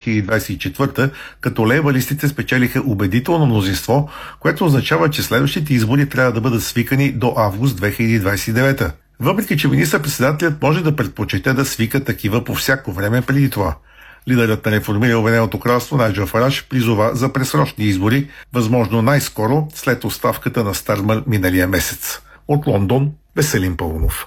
2024, като лейбалистите спечелиха убедително мнозинство, което означава, че следващите избори трябва да бъдат свикани до август 2029. Въпреки че министър-председателят може да предпочете да свика такива по всяко време преди това. Лидерът на реформира Обединеното кралство Найджел Фараж призова за предсрочни избори, възможно най-скоро след оставката на Стармър миналия месец. От Лондон, Веселин Паунов.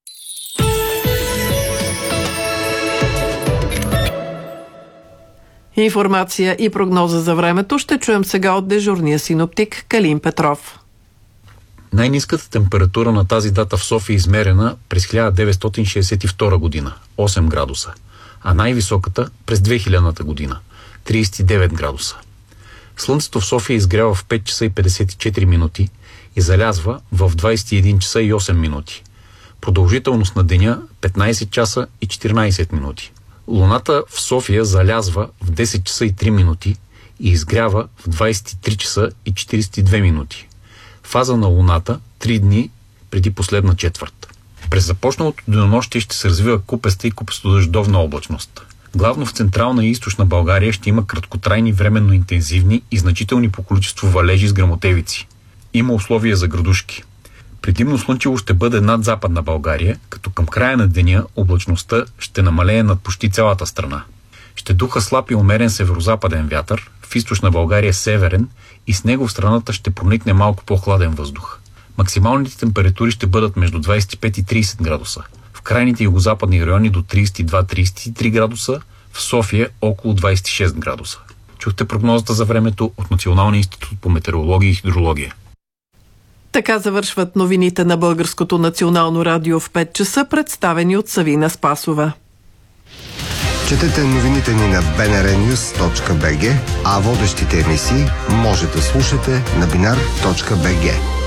Информация и прогноза за времето ще чуем сега от дежурния синоптик Калин Петров. Най-ниската температура на тази дата в София е измерена през 1962 година – 8 градуса, а най-високата през 2000 година – 39 градуса. Слънцето в София изгрява в 5 часа и 54 минути и залязва в 21 часа и 8 минути. Продължителност на деня 15 часа и 14 минути. Луната в София залязва в 10 часа и 3 минути и изгрява в 23 часа и 42 минути. Фаза на Луната 3 дни преди последна четвърт. През започналото денонощие ще се развива купеста и купесто-дъждовна облачност. Главно в централна и източна България ще има краткотрайни временно интензивни и значителни по количество валежи с гръмотевици. Има условия за градушки. Предимно слънчево ще бъде над Западна България, като към края на деня облачността ще намалее над почти цялата страна. Ще духа слаб и умерен северозападен вятър, в източна България северен и с него в страната ще проникне малко по-хладен въздух. Максималните температури ще бъдат между 25 и 30 градуса. В крайните югозападни райони до 32-33 градуса, в София около 26 градуса. Чухте прогнозата за времето от Националния институт по метеорология и хидрология. Така завършват новините на Българското национално радио в 5 часа, представени от Савина Спасова. Четете новините ни на bnrnews.bg, а водещите емисии може да слушате на binar.bg.